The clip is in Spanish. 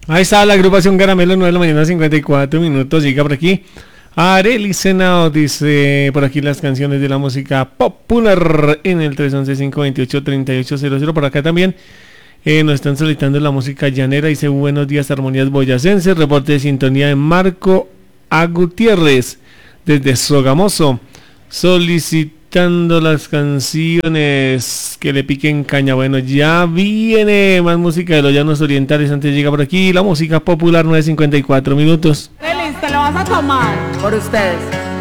Ahí está la agrupación Caramelo, 9 de la mañana, 54 minutos. Llega por aquí Arely Senao, dice por aquí las canciones de la música popular en el 311-528-3800. Por acá también nos están solicitando la música llanera. Dice buenos días, armonías boyacenses. Reporte de sintonía de Marco A. Gutiérrez desde Sogamoso. Solicitando las canciones que le piquen caña. Bueno, ya viene más música de los llanos orientales. Antes llega por aquí la música popular, 9:54 minutos. Feliz, te lo vas a tomar por ustedes.